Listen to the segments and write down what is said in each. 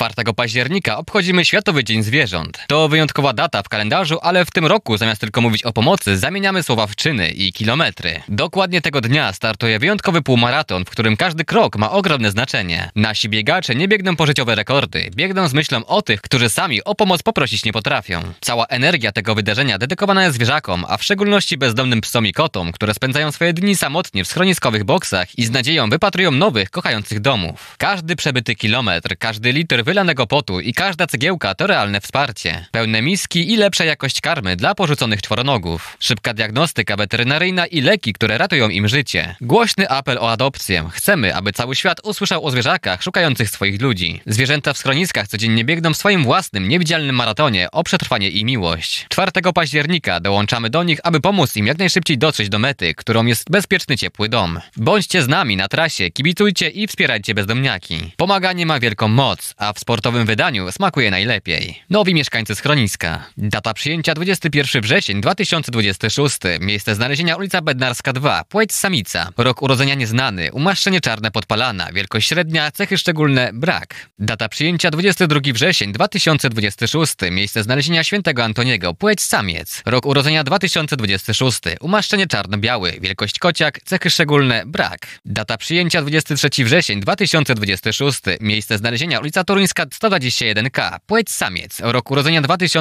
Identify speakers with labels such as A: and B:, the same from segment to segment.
A: 4 października obchodzimy Światowy Dzień Zwierząt. To wyjątkowa data w kalendarzu, ale w tym roku zamiast tylko mówić o pomocy, zamieniamy słowa w czyny i kilometry. Dokładnie tego dnia startuje wyjątkowy półmaraton, w którym każdy krok ma ogromne znaczenie. Nasi biegacze nie biegną po życiowe rekordy, biegną z myślą o tych, którzy sami o pomoc poprosić nie potrafią. Cała energia tego wydarzenia dedykowana jest zwierzakom, a w szczególności bezdomnym psom i kotom, które spędzają swoje dni samotnie w schroniskowych boksach i z nadzieją wypatrują nowych, kochających domów. Każdy przebyty kilometr, każdy litr wylanego potu i każda cegiełka to realne wsparcie. Pełne miski i lepsza jakość karmy dla porzuconych czworonogów. Szybka diagnostyka weterynaryjna i leki, które ratują im życie. Głośny apel o adopcję. Chcemy, aby cały świat usłyszał o zwierzakach szukających swoich ludzi. Zwierzęta w schroniskach codziennie biegną w swoim własnym, niewidzialnym maratonie o przetrwanie i miłość. 4 października dołączamy do nich, aby pomóc im jak najszybciej dotrzeć do mety, którą jest bezpieczny, ciepły dom. Bądźcie z nami na trasie, kibicujcie i wspierajcie bezdomniaki. Pomaganie ma wielką moc, a w sportowym wydaniu smakuje najlepiej. Nowi mieszkańcy schroniska. Data przyjęcia 21 wrzesień 2026. Miejsce znalezienia ulica Bednarska 2. Płeć samica. Rok urodzenia nieznany. Umaszczenie czarne podpalana. Wielkość średnia. Cechy szczególne brak. Data przyjęcia 22 wrzesień 2026. Miejsce znalezienia świętego Antoniego. Płeć samiec. Rok urodzenia 2026. Umaszczenie czarno-biały. Wielkość kociak. Cechy szczególne brak. Data przyjęcia 23 wrzesień 2026. Miejsce znalezienia ulica Toruńska 121K. Płeć samiec. Rok urodzenia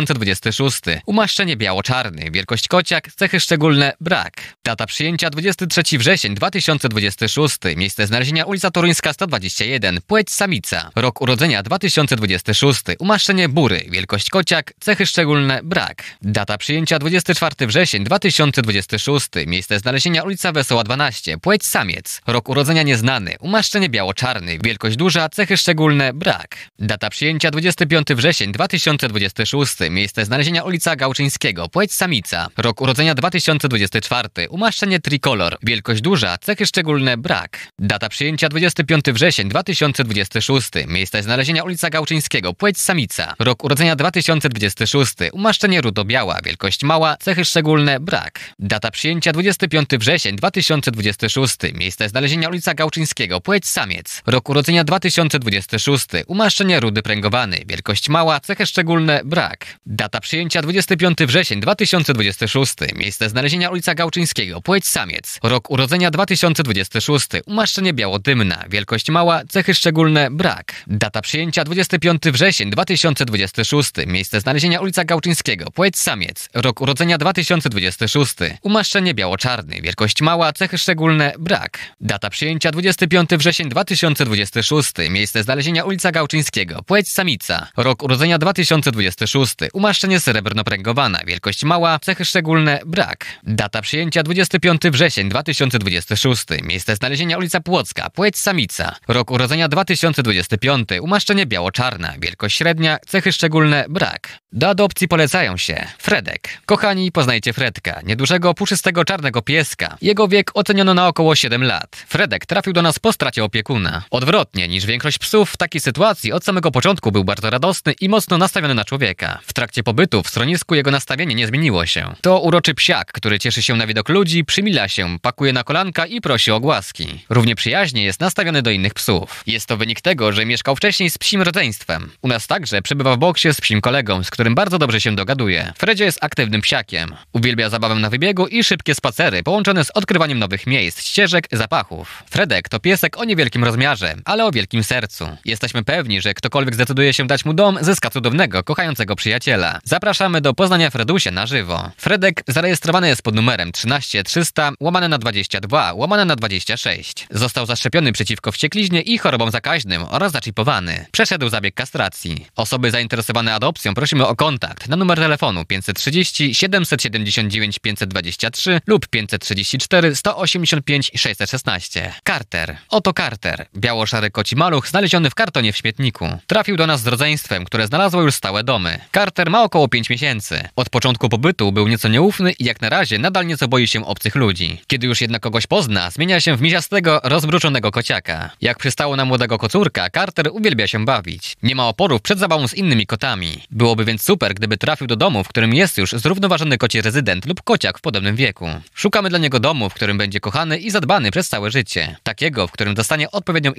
A: 2026. Umaszczenie biało-czarny. Wielkość kociak. Cechy szczególne brak. Data przyjęcia 23 wrzesień 2026. Miejsce znalezienia ulica Toruńska 121. Płeć samica. Rok urodzenia 2026. Umaszczenie bury. Wielkość kociak. Cechy szczególne brak. Data przyjęcia 24 wrzesień 2026. Miejsce znalezienia ulica Wesoła 12. Płeć samiec. Rok urodzenia nieznany. Umaszczenie biało-czarny. Wielkość duża. Cechy szczególne brak. Data przyjęcia 25 wrzesień 2026. Miejsce znalezienia ulica Gałczyńskiego. Płeć samica. Rok urodzenia 2024. Umaszczenie trikolor. Wielkość duża. Cechy szczególne brak. Data przyjęcia 25 wrzesień 2026. Miejsce znalezienia ulica Gałczyńskiego. Płeć samica. Rok urodzenia 2026. Umaszczenie rudo-biała. Wielkość mała. Cechy szczególne brak. Data przyjęcia 25 wrzesień 2026. Miejsce znalezienia ulica Gałczyńskiego. Płeć samiec. Rok urodzenia 2026. Umaszczenie rudy pręgowany. Wielkość mała. Cechy szczególne brak. Data przyjęcia 25 wrzesień 2026. Miejsce znalezienia ulica Gałczyńskiego. Płeć samiec. Rok urodzenia 2026. Umaszczenie białodymna. Wielkość mała. Cechy szczególne brak. Data przyjęcia 25 wrzesień 2026. Miejsce znalezienia ulica Gałczyńskiego. Płeć samiec. Rok urodzenia 2026. Umaszczenie biało-czarny. Wielkość mała. Cechy szczególne brak. Data przyjęcia 25 wrzesień 2026. Miejsce znalezienia ulica Gałczyńskiego. Płeć samica. Rok urodzenia 2026. Umaszczenie srebrno-pręgowana. Wielkość mała. Cechy szczególne brak. Data przyjęcia 25 wrzesień 2026. Miejsce znalezienia ulica Płocka. Płeć samica. Rok urodzenia 2025. Umaszczenie biało-czarna. Wielkość średnia. Cechy szczególne brak. Do adopcji polecają się Fredek. Kochani, poznajcie Fredka, niedużego, puszystego czarnego pieska. Jego wiek oceniono na około 7 lat. Fredek trafił do nas po stracie opiekuna. Odwrotnie niż większość psów, w takiej sytuacji od samego początku był bardzo radosny i mocno nastawiony na człowieka. W trakcie pobytu w schronisku jego nastawienie nie zmieniło się. To uroczy psiak, który cieszy się na widok ludzi, przymila się, pakuje na kolanka i prosi o głaski. Równie przyjaźnie jest nastawiony do innych psów. Jest to wynik tego, że mieszkał wcześniej z psim rodzeństwem. U nas także przebywa w boksie z psim kolegą, z którym bardzo dobrze się dogaduje. Fredzio jest aktywnym psiakiem. Uwielbia zabawę na wybiegu i szybkie spacery, połączone z odkrywaniem nowych miejsc, ścieżek, zapachów. Fredek to piesek o niewielkim rozmiarze, ale o wielkim sercu. Jesteśmy pewni, że ktokolwiek zdecyduje się dać mu dom, zyska cudownego, kochającego przyjaciela. Zapraszamy do poznania Fredusia na żywo. Fredek zarejestrowany jest pod numerem 13300/22/26. Został zaszczepiony przeciwko wściekliźnie i chorobom zakaźnym oraz zaczipowany. Przeszedł zabieg kastracji. Osoby zainteresowane adopcją prosimy o kontakt na numer telefonu 530 779 523 lub 534 185 616. Carter. Oto Carter. Biało-szary koci maluch znaleziony w kartonie w śmietniku. Trafił do nas z rodzeństwem, które znalazło już stałe domy. Carter ma około 5 miesięcy. Od początku pobytu był nieco nieufny i jak na razie nadal nieco boi się obcych ludzi. Kiedy już jednak kogoś pozna, zmienia się w miziastego, rozbruczonego kociaka. Jak przystało na młodego kocurka, Carter uwielbia się bawić. Nie ma oporów przed zabawą z innymi kotami. Byłoby więc super, gdyby trafił do domu, w którym jest już zrównoważony koci rezydent lub kociak w podobnym wieku. Szukamy dla niego domu, w którym będzie kochany i zadbany przez całe życie. Takiego, w którym dostanie odpowiednią